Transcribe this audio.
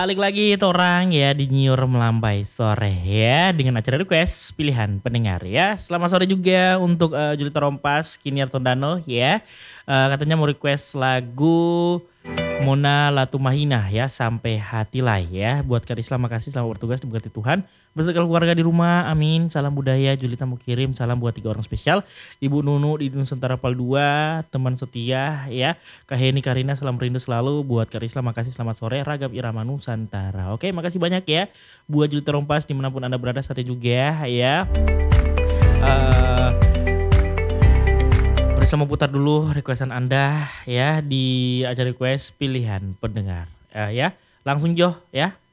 Balik lagi itu orang ya di Nyur Melambai Sore ya dengan acara request pilihan pendengar ya. Selamat sore juga untuk Julita Rompas, Kiniar Tondano ya. Katanya mau request lagu Mona Latumahina ya sampai hati lai ya. Buat Karisla makasih selamat bertugas diberkati Tuhan. Beserta keluarga di rumah, amin. Salam budaya, Julita mau kirim salam buat 3 orang spesial. Ibu Nunu di Nusantara Pal 2, teman setia ya. Kak Heni Karina salam rindu selalu. Buat Karisla makasih selamat sore. Ragam Irama Nusantara. Oke makasih banyak ya. Buat Julita Rompas dimanapun Anda berada saat ini juga ya. Bersama putar dulu requestan Anda ya di acara request pilihan pendengar ya. Langsung Jo ya.